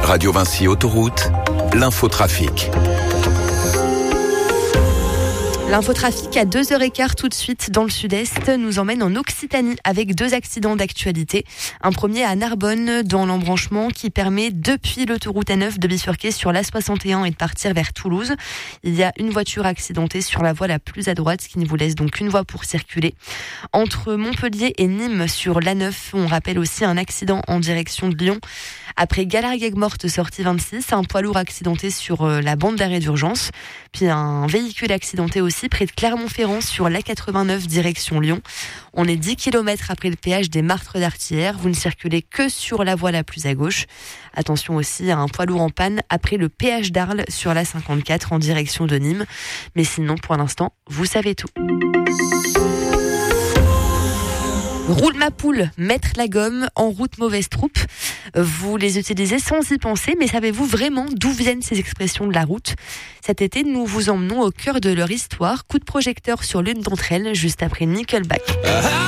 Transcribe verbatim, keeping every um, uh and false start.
Radio Vinci Autoroute, l'infotrafic. L'infotrafic à deux heures quinze tout de suite dans le sud-est nous emmène en Occitanie avec deux accidents d'actualité. Un premier à Narbonne dans l'embranchement qui permet depuis l'autoroute A neuf de bifurquer sur l'A soixante et un et de partir vers Toulouse. Il y a une voiture accidentée sur la voie la plus à droite, ce qui ne vous laisse donc qu'une voie pour circuler. Entre Montpellier et Nîmes sur l'A neuf, on rappelle aussi un accident en direction de Lyon. Après Galarguet-Morte sortie vingt-six, un poids lourd accidenté sur la bande d'arrêt d'urgence. Puis un véhicule accidenté aussi près de Clermont-Ferrand sur l'A quatre-vingt-neuf direction Lyon. On est dix kilomètres après le péage des Martres d'Artillère. Vous ne circulez que sur la voie la plus à gauche. Attention aussi à un poids lourd en panne après le péage d'Arles sur l'A cinquante-quatre en direction de Nîmes. Mais sinon, pour l'instant, vous savez tout. Roule ma poule, mettre la gomme, en route mauvaise troupe. Vous les utilisez sans y penser, mais savez-vous vraiment d'où viennent ces expressions de la route ? Cet été, nous vous emmenons au cœur de leur histoire. Coup de projecteur sur l'une d'entre elles, juste après Nickelback.